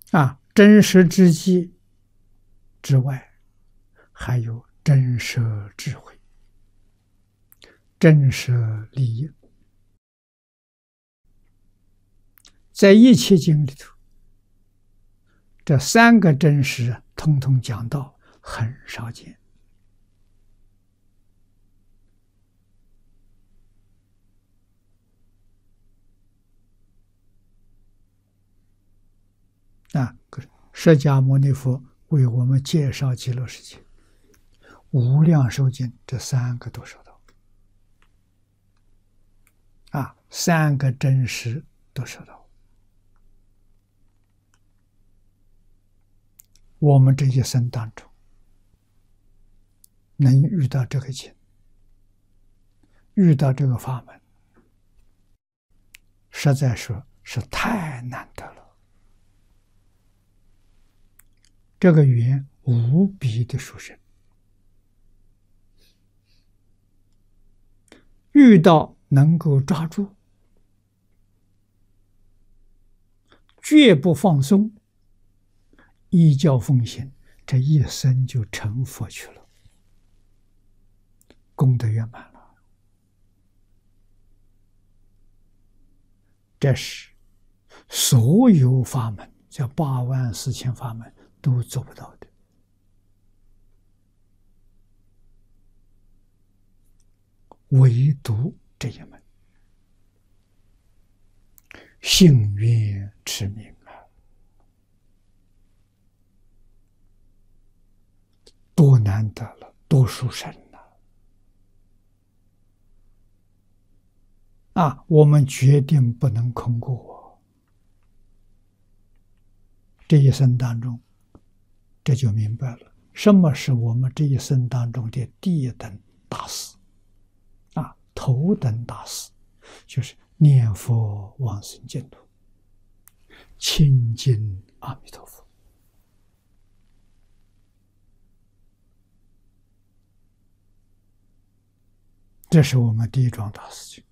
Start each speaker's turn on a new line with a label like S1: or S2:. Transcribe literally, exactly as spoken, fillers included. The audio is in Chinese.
S1: 啊，真实之机之外，还有真实智慧、真实利益。在一切经里头，这三个真实通通讲到，很少见。啊，释迦牟尼佛为我们介绍极乐世界，无量寿经这三个都说到，啊，三个真实都说到。我们这一生当中，能遇到这个经，遇到这个法门，实在说是太难得了。这个缘无比的殊胜，遇到能够抓住，绝不放松，依教奉行，这一生就成佛去了，功德圆满了。这是所有法门，叫八万四千法门都做不到的。唯独这一门，幸运持名啊，多难得了，多殊胜了啊！我们决定不能空过。这一生当中，这就明白了，什么是我们这一生当中的第一等大事啊，头等大事，就是念佛往生净土，亲近阿弥陀佛。这是我们第一桩大事情。